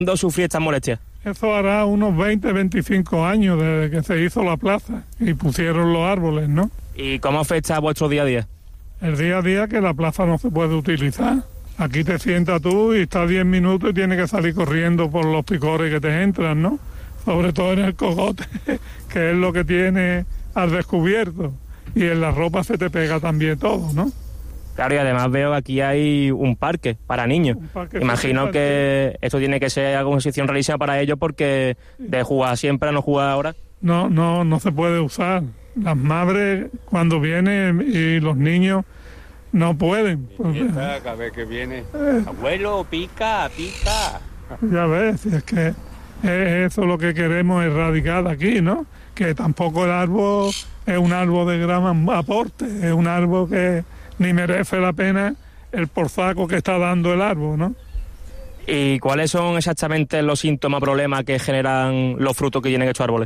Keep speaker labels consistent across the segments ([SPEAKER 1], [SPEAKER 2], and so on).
[SPEAKER 1] ¿Cuándo sufrí estas molestias?
[SPEAKER 2] Eso hará unos 20-25 años desde que se hizo la plaza y pusieron los árboles, ¿no?
[SPEAKER 1] ¿Y cómo afecta a vuestro día a día?
[SPEAKER 2] El día a día que la plaza no se puede utilizar. Aquí te sientas tú y estás 10 minutos y tienes que salir corriendo por los picores que te entran, ¿no? Sobre todo en el cogote, que es lo que tiene al descubierto. Y en la ropa se te pega también todo, ¿no?
[SPEAKER 1] Claro, y además veo que aquí hay un parque para niños. Imagino que esto tiene que ser alguna excepción rarísima para ellos porque de jugar siempre a no jugar ahora.
[SPEAKER 2] No se puede usar. Las madres cuando vienen y los niños no pueden.
[SPEAKER 3] Cada vez que viene, abuelo, pica.
[SPEAKER 2] Ya ves, es que eso es lo que queremos erradicar aquí, ¿no? Que tampoco el árbol es un árbol de gran aporte, es un árbol que ni merece la pena el porzaco que está dando el árbol, ¿no?
[SPEAKER 1] ¿Y cuáles son exactamente los síntomas, problemas que generan los frutos que tienen estos árboles?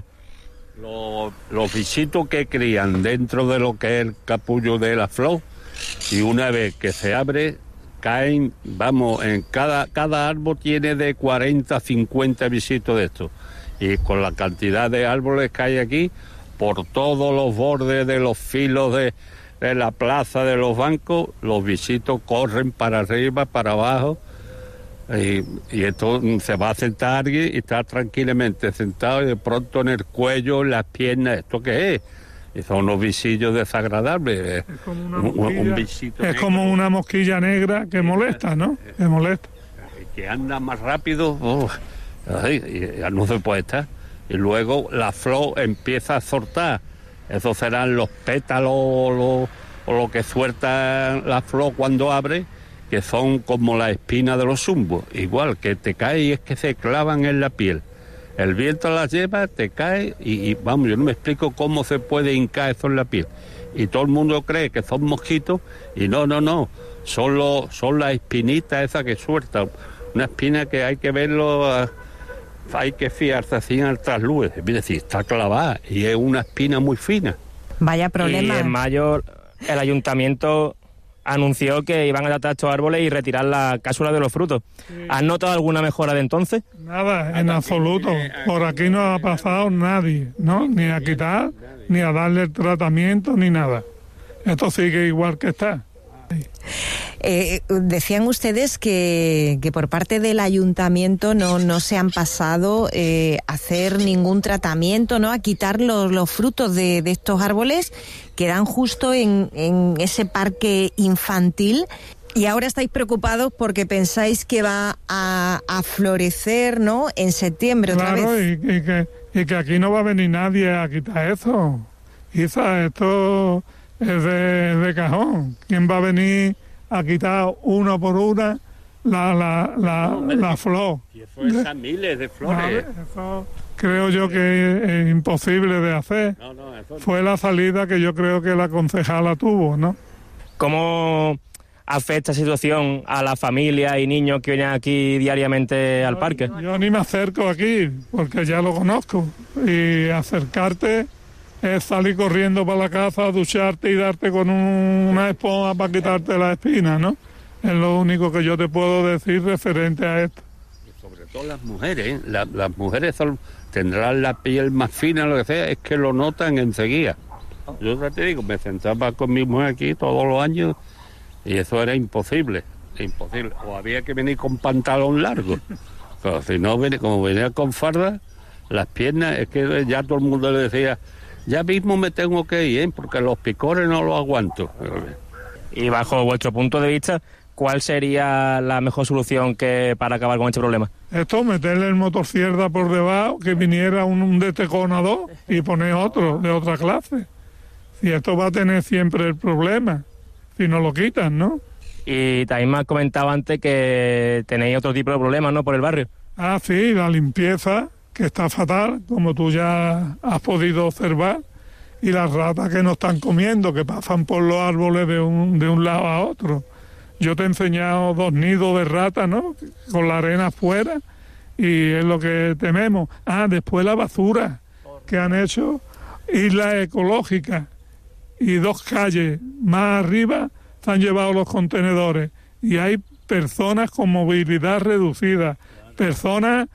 [SPEAKER 3] Los bichitos que crían dentro de lo que es el capullo de la flor, y una vez que se abre, caen, en cada árbol tiene de 40 a 50 bichitos de estos. Y con la cantidad de árboles que hay aquí, por todos los bordes de los filos de la plaza, de los bancos, los bichitos corren para arriba, para abajo, y esto se va a sentar alguien y está tranquilamente sentado y de pronto en el cuello, en las piernas, ¿esto qué es? Y son unos bichillos desagradables.
[SPEAKER 2] Es como una mosquilla, como una mosquilla negra que molesta, ¿no? Que molesta.
[SPEAKER 3] Que anda más rápido, ya no se puede estar. Y luego la flor empieza a soltar. Esos serán los pétalos o lo que suelta la flor cuando abre, que son como la espina de los zumbos. Igual, que te cae y es que se clavan en la piel. El viento las lleva, te cae y vamos, yo no me explico cómo se puede hincar eso en la piel. Y todo el mundo cree que son mosquitos y no. Son las espinitas esas que sueltan. Una espina que hay que verlo, hay que fiarse así al trasluz. Es decir, está clavada y es una espina muy fina.
[SPEAKER 4] Vaya problema.
[SPEAKER 1] Y en mayo el ayuntamiento anunció que iban a tratar estos árboles y retirar la cápsula de los frutos. Sí. ¿Has notado alguna mejora de entonces?
[SPEAKER 2] Nada, en absoluto. Por aquí no ha pasado nadie, ¿no? Ni a quitar, ni a darle el tratamiento, ni nada. Esto sigue igual que está.
[SPEAKER 4] Decían ustedes que por parte del ayuntamiento no se han pasado a hacer ningún tratamiento, ¿no? A quitar los frutos de estos árboles que dan justo en ese parque infantil. Y ahora estáis preocupados porque pensáis que va a florecer, ¿no? En septiembre otra vez.
[SPEAKER 2] Claro, y que aquí no va a venir nadie a quitar eso. Quizás esto es de cajón. ¿Quién va a venir a quitar una por una la flor?
[SPEAKER 3] Y eso es a miles de flores.
[SPEAKER 2] Eso creo yo que es imposible de hacer. Fue la salida que yo creo que la concejala tuvo, ¿no?
[SPEAKER 1] ¿Cómo afecta esta situación a la familia y niños que vienen aquí diariamente al parque?
[SPEAKER 2] Yo ni me acerco aquí porque ya lo conozco. Y acercarte es salir corriendo para la casa, ducharte y darte con una esponja para quitarte la espina, ¿no? Es lo único que yo te puedo decir referente a esto.
[SPEAKER 3] Y sobre todo las mujeres, las mujeres tendrán la piel más fina, lo que sea, es que lo notan enseguida. Yo ya te digo, me sentaba con mi mujer aquí todos los años y eso era imposible. O había que venir con pantalón largo. Pero si no, como venía con farda, las piernas, es que ya todo el mundo le decía, ya mismo me tengo que ir, porque los picores no los aguanto.
[SPEAKER 1] Y bajo vuestro punto de vista, ¿cuál sería la mejor solución para acabar con este problema?
[SPEAKER 2] Esto, meterle el motosierra por debajo, que viniera un deteconador y poner otro de otra clase. Y esto va a tener siempre el problema, si no lo quitan, ¿no?
[SPEAKER 1] Y también me has comentado antes que tenéis otro tipo de problemas, ¿no?, por el barrio.
[SPEAKER 2] Ah, sí, la limpieza, que está fatal, como tú ya has podido observar, y las ratas que nos están comiendo, que pasan por los árboles de un lado a otro. Yo te he enseñado 2 nidos de ratas, ¿no?, con la arena afuera, y es lo que tememos. Ah, después la basura, que han hecho islas ecológicas, y 2 calles más arriba se han llevado los contenedores, y hay personas con movilidad reducida, personas